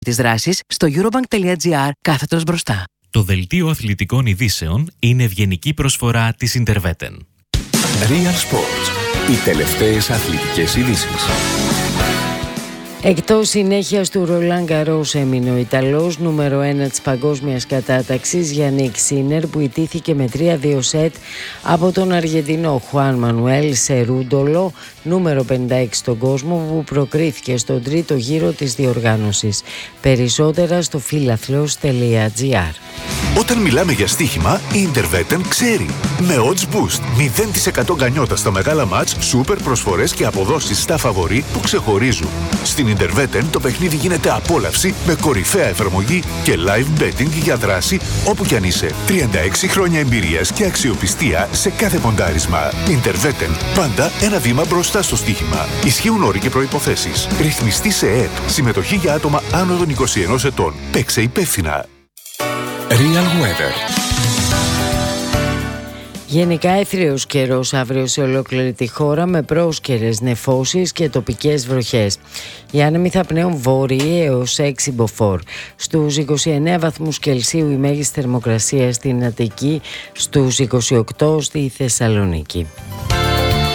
της δράσης στο eurobank.gr/μπροστά. Το δελτίο αθλητικών ειδήσεων είναι ευγενική προσφορά της Interveten. Real Sports. Οι τελευταίες αθλητικές ειδήσεις. Εκτός συνέχειας του Ρολάν Γκαρός έμεινε ο Ιταλός νούμερο 1 της παγκόσμιας κατάταξης Γιάννικ Σίνερ, που ιτήθηκε με 3-2 σετ από τον Αργεντινό Χουάν Μανουέλ Σερούντολο, νούμερο 56 στον κόσμο, που προκρίθηκε στον τρίτο γύρο της διοργάνωσης. Περισσότερα στο philathlos.gr. Όταν μιλάμε για στοίχημα, η Interveten ξέρει. Με odds boost, 0% γκανιότα στα μεγάλα μάτς, σούπερ προσφορές και αποδόσεις στα φαβορί που ξεχωρίζουν. Στην Interveten το παιχνίδι γίνεται απόλαυση με κορυφαία εφαρμογή και live betting για δράση όπου κι αν είσαι. 36 χρόνια εμπειρίας και αξιοπιστία σε κάθε ποντάρισμα. Interveten, πάντα ένα βήμα μπροστά στο στοίχημα. Ισχύουν όροι και προϋποθέσεις. Ρυθμιστή σε ΕΕΠ. Συμμετοχή για άτομα άνω των 21 ετών. Παίξε υπεύθυνα. Real Weather. Γενικά αίθριος καιρός αύριο σε ολόκληρη τη χώρα, με πρόσκαιρες νεφώσεις και τοπικές βροχές. Οι άνεμοι θα πνέουν βόρειοι έως 6 μποφόρ. Στους 29 βαθμούς Κελσίου η μέγιστη θερμοκρασία στην Αττική, στους 28 στη Θεσσαλονίκη.